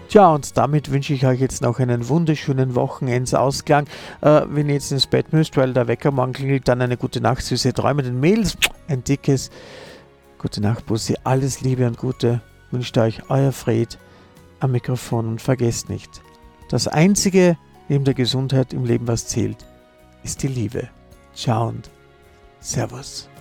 Tja, und damit wünsche ich euch jetzt noch einen wunderschönen Wochenendsausklang. Wenn ihr jetzt ins Bett müsst, weil der Wecker morgen klingelt, dann eine gute Nacht, süße Träume, den Mädels ein dickes gute Nacht, Bussi, alles Liebe und Gute wünscht euch euer Fred am Mikrofon und vergesst nicht, das Einzige neben der Gesundheit im Leben, was zählt, ist die Liebe. Ciao und Servus.